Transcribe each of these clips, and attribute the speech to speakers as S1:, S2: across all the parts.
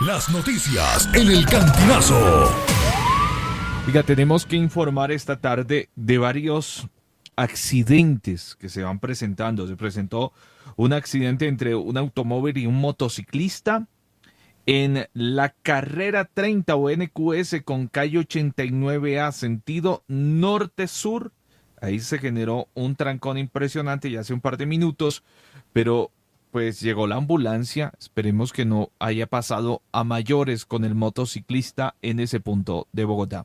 S1: Las noticias en el Cantinazo.
S2: Oiga, tenemos que informar esta tarde de varios accidentes que se van presentando. Se presentó un accidente entre un automóvil y un motociclista en la carrera 30 o NQS con calle 89A, sentido norte-sur. Ahí se generó un trancón impresionante ya hace un par de minutos, pero pues llegó la ambulancia. Esperemos que no haya pasado a mayores con el motociclista en ese punto de Bogotá.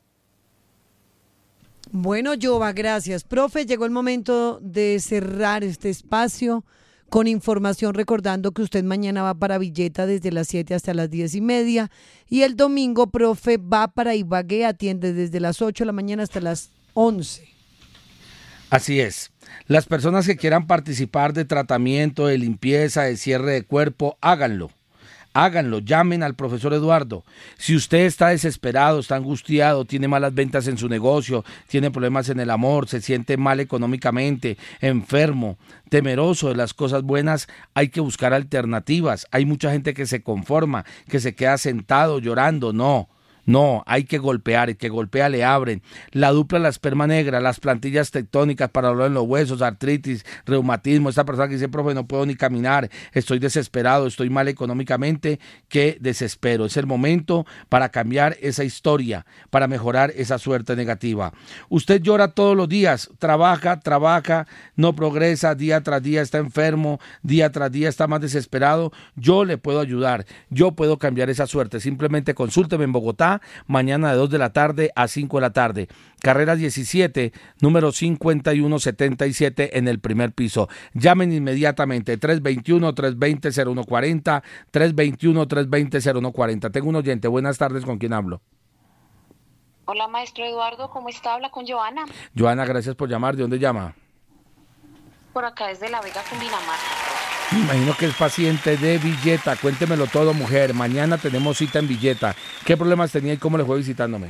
S3: Bueno, Jova, gracias. Profe, llegó el momento de cerrar este espacio con información, recordando que usted mañana va para Villeta desde las 7 hasta las 10:30 y el domingo, profe, va para Ibagué, atiende desde las 8 de la mañana hasta las 11.
S4: Así es. Las personas que quieran participar de tratamiento, de limpieza, de cierre de cuerpo, háganlo. Háganlo, llamen al profesor Eduardo. Si usted está desesperado, está angustiado, tiene malas ventas en su negocio, tiene problemas en el amor, se siente mal económicamente, enfermo, temeroso de las cosas buenas, hay que buscar alternativas. Hay mucha gente que se conforma, que se queda sentado llorando. No, hay que golpear, el que golpea le abren. La dupla, la esperma negra, las plantillas tectónicas para dolor en los huesos, artritis, reumatismo. Esta persona que dice, profe, no puedo ni caminar, estoy desesperado, estoy mal económicamente, qué desespero. Es el momento para cambiar esa historia, para mejorar esa suerte negativa. Usted llora todos los días, trabaja, no progresa, día tras día está enfermo, día tras día está más desesperado. Yo le puedo ayudar, yo puedo cambiar esa suerte. Simplemente consúlteme en Bogotá, mañana de 2 de la tarde a 5 de la tarde. Carrera 17, número 5177 en el primer piso. Llamen inmediatamente, 321-320-0140, 321-320-0140. Tengo un oyente, buenas tardes, ¿con quién hablo?
S5: Hola, maestro Eduardo, ¿cómo está? Habla con Joana.
S4: Joana, gracias por llamar. ¿De dónde llama?
S5: Por acá desde La Vega, Cundinamarca.
S4: Me imagino que es paciente de Villeta. Cuéntemelo todo, mujer. Mañana tenemos cita en Villeta. ¿Qué problemas tenía y cómo le fue visitándome?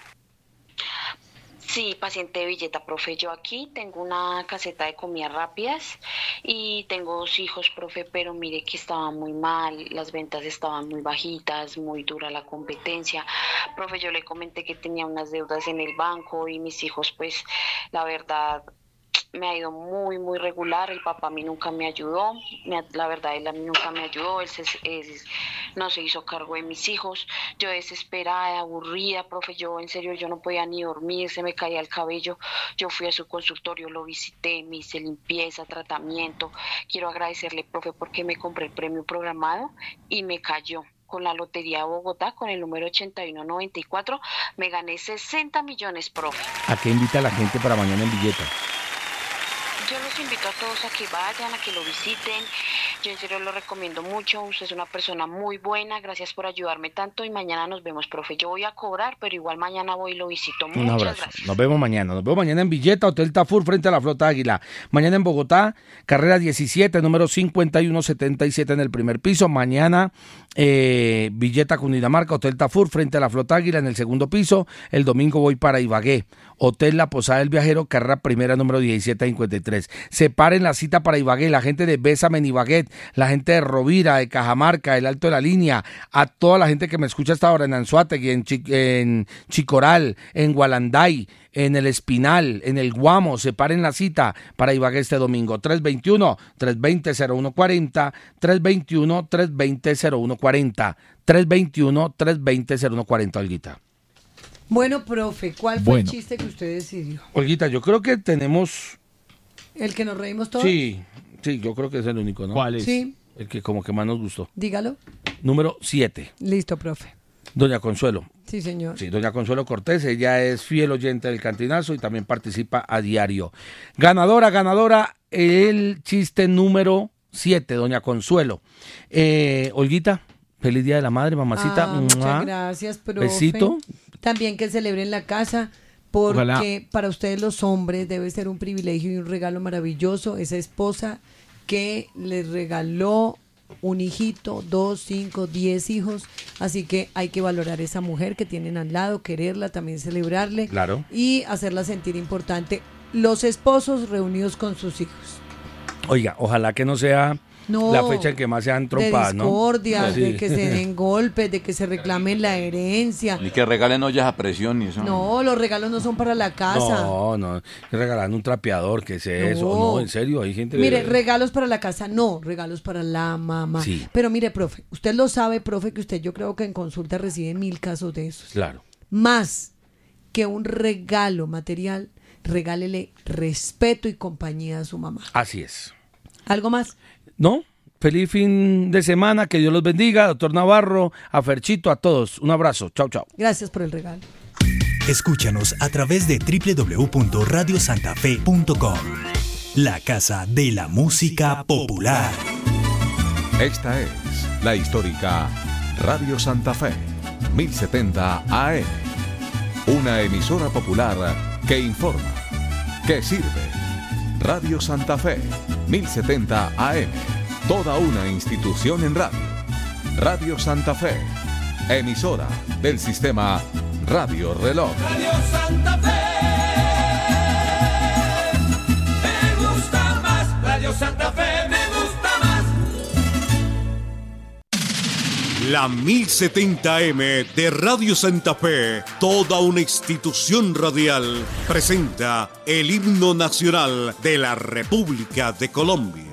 S5: Sí, paciente de Villeta, profe. Yo aquí tengo una caseta de comidas rápidas y tengo 2 hijos, profe, pero mire que estaban muy mal, las ventas estaban muy bajitas, muy dura la competencia. Profe, yo le comenté que tenía unas deudas en el banco y mis hijos, pues, la verdad, me ha ido muy, muy regular. El papá a mí nunca me ayudó, la verdad, él a mí nunca me ayudó, él no se hizo cargo de mis hijos. Yo desesperada, aburrida, profe, yo en serio, yo no podía ni dormir, se me caía el cabello. Yo fui a su consultorio, lo visité, me hice limpieza, tratamiento. Quiero agradecerle, profe, porque me compré el premio programado y me cayó. Con la Lotería de Bogotá, con el número 8194, me gané 60 millones, profe.
S4: ¿A qué invita a la gente para mañana en Villeta?
S5: Yo los invito a todos a que vayan, a que lo visiten. Yo en serio lo recomiendo mucho. Usted es una persona muy buena. Gracias por ayudarme tanto y mañana nos vemos, profe. Yo voy a cobrar, pero igual mañana voy y lo visito.
S4: Un
S5: Muchas
S4: abrazo.
S5: gracias.
S4: Nos vemos mañana en Villeta, Hotel Tafur, frente a la Flota Águila. Mañana en Bogotá, carrera 17, número 5177 en el primer piso. Mañana Villeta, Cundinamarca, Hotel Tafur, frente a la Flota Águila en el segundo piso. El domingo voy para Ibagué, Hotel La Posada del Viajero, carrera primera, número 1753. Separen la cita para Ibagué, la gente de Bésame en Ibagué, la gente de Rovira, de Cajamarca, el Alto de la Línea, a toda la gente que me escucha hasta ahora en Anzoátegui, en Chicoral, en Gualanday, en El Espinal, en El Guamo. Separen la cita para Ibagué este domingo. 321-320-0140, 321-320-0140, 321-320-0140, Olguita.
S3: Bueno, profe, ¿cuál fue el chiste que usted decidió?
S4: Olguita, yo creo que tenemos...
S3: ¿El que nos reímos todos?
S4: Sí, yo creo que es el único, ¿no?
S2: ¿Cuál es?
S3: Sí.
S4: El que como que más nos gustó.
S3: Dígalo.
S4: Número 7.
S3: Listo, profe.
S4: Doña Consuelo.
S3: Sí, señor.
S4: Sí, doña Consuelo Cortés, ella es fiel oyente del Cantinazo y también participa a diario. Ganadora, el chiste número 7, doña Consuelo. Olguita, feliz Día de la Madre, mamacita.
S3: Muchas gracias, profe.
S4: Besito.
S3: También que celebre en la casa, porque
S2: Ojalá.
S3: para ustedes los hombres debe ser un privilegio y un regalo maravilloso esa esposa que les regaló un hijito, 2, 5, 10 hijos, así que hay que valorar esa mujer que tienen al lado, quererla, también celebrarle,
S4: claro,
S3: y hacerla sentir importante. Los esposos reunidos con sus hijos.
S4: Oiga, ojalá que no sea
S3: No,
S4: la fecha en que más se han trompado,
S3: de
S4: ¿no?
S3: discordia,
S4: Sí.
S3: de que se den golpes, de que se reclamen la herencia.
S6: Ni que regalen ollas a presión ni eso.
S3: No, los regalos no son para la casa.
S4: No, regalando un trapeador, ¿qué es eso? No, en serio, hay gente...
S3: Mire, regalos para la casa, no, regalos para la mamá.
S4: Sí.
S3: Pero mire, profe, usted lo sabe, profe, que usted yo creo que en consulta recibe 1000 casos de esos.
S4: Claro.
S3: Más que un regalo material, regálele respeto y compañía a su mamá.
S4: Así es.
S3: ¿Algo más?
S4: ¿No? Feliz fin de semana, que Dios los bendiga, doctor Navarro, a Ferchito, a todos. Un abrazo, chao, chao.
S3: Gracias por el regalo.
S7: Escúchanos a través de www.radiosantafe.com. La casa de la música popular.
S1: Esta es la histórica Radio Santa Fe, 1070 AM. Una emisora popular que informa, que sirve. Radio Santa Fe, 1070 AM. Toda una institución en radio. Radio Santa Fe, emisora del sistema Radio Reloj.
S8: Radio Santa Fe, me gusta más. Radio Santa Fe, me gusta más.
S9: La 1070M de Radio Santa Fe, toda una institución radial, presenta el himno nacional de la República de Colombia.